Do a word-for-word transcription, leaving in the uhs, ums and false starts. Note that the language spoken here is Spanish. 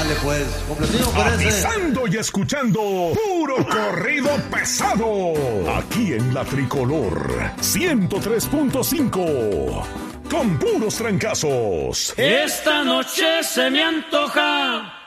Órale, pues, complacido con ese. Avisando y escuchando puro corrido pesado. Aquí en La Tricolor ciento tres punto cinco. Con puros trancazos. Esta noche se me antoja